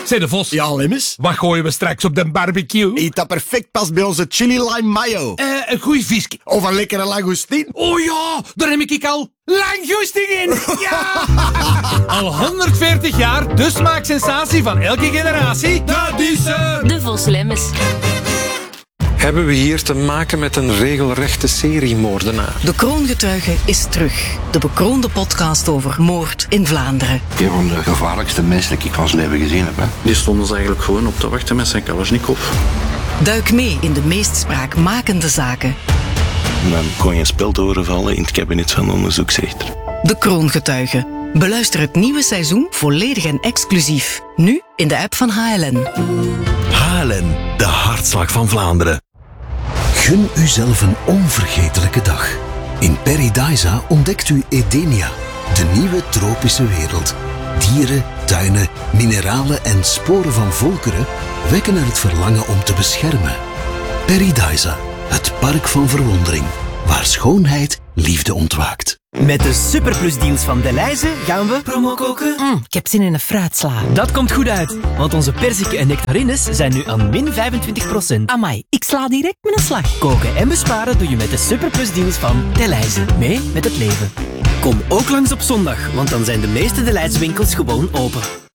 Zeg de Vos. Ja, Lemmis. Wat gooien we straks op de barbecue? Eet dat perfect past bij onze chili lime mayo. Een goeie visje. Of een lekkere langoustine. Oh ja, daar heb ik al langgoesting in. Ja! Al 140 jaar de smaaksensatie van elke generatie. Dat is De Vos Lemmes. Hebben we hier te maken met een regelrechte seriemoordenaar? De Kroongetuige is terug. De bekroonde podcast over moord in Vlaanderen. Een van de gevaarlijkste mensen die ik van zijn leven gezien heb. Hè. Die stonden ze eigenlijk gewoon op te wachten met zijn Kalashnikov. Duik mee in de meest spraakmakende zaken. Dan kon je een spel doorvallen in het kabinet van de onderzoeksrechter. De Kroongetuige. Beluister het nieuwe seizoen volledig en exclusief. Nu in de app van HLN. HLN, de hartslag van Vlaanderen. Gun uzelf een onvergetelijke dag. In Paradisa ontdekt u Edenia, de nieuwe tropische wereld. Dieren, tuinen, mineralen en sporen van volkeren wekken er het verlangen om te beschermen. Paradisa, het park van verwondering, waar schoonheid liefde ontwaakt. Met de superplusdeals van Delhaize gaan we promo koken. Ik heb zin in een fruitsla. Dat komt goed uit, want onze perziken en nectarines zijn nu aan min 25%. Amai, ik sla direct met een slag. Koken en besparen doe je met de superplusdeals van Delhaize. Mee met het leven. Kom ook langs op zondag, want dan zijn de meeste Delhaize winkels gewoon open.